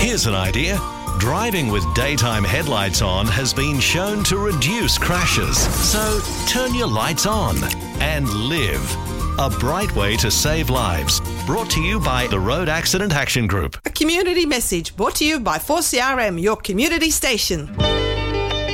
Here's an idea. Driving with daytime headlights on has been shown to reduce crashes. So turn your lights on and live. A bright way to save lives. Brought to you by the Road Accident Action Group. A community message brought to you by 4CRM, your community station.